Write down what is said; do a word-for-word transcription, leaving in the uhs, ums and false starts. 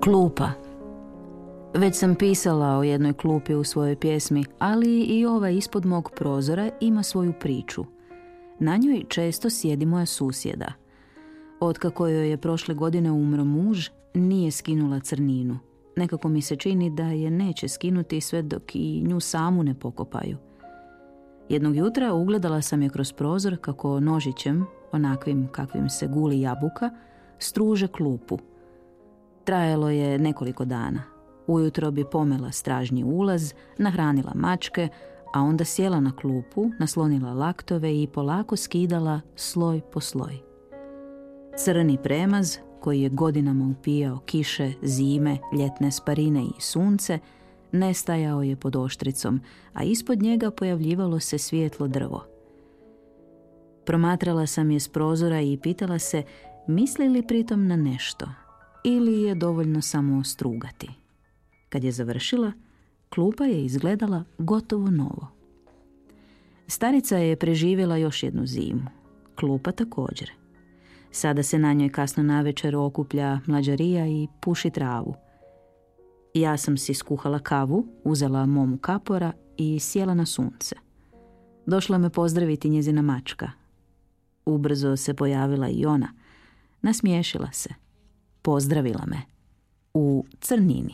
Klupa. Već sam pisala o jednoj klupi u svojoj pjesmi, ali i ova ispod mog prozora ima svoju priču. Na njoj često sjedi moja susjeda. Otkako joj je prošle godine umro muž, nije skinula crninu. Nekako mi se čini da je neće skinuti sve dok i nju samu ne pokopaju. Jednog jutra ugledala sam je kroz prozor kako nožićem, onakvim kakvim se guli jabuka, struže klupu. Trajalo je nekoliko dana. Ujutro bi pomela stražnji ulaz, nahranila mačke, a onda sjela na klupu, naslonila laktove i polako skidala sloj po sloj. Crni premaz, koji je godinama upijao kiše, zime, ljetne sparine i sunce, nestajao je pod oštricom, a ispod njega pojavljivalo se svijetlo drvo. Promatrala sam je s prozora i pitala se misli li pritom na nešto ili je dovoljno samo strugati. Kad je završila, klupa je izgledala gotovo novo. Starica je preživjela još jednu zimu, klupa također. Sada se na njoj kasno navečer okuplja mlađarija i puši travu. Ja sam si skuhala kavu, uzela momu kapora i sjela na sunce. Došla me pozdraviti njezina mačka. Ubrzo se pojavila i ona. Nasmiješila se. Pozdravila me. U crnini.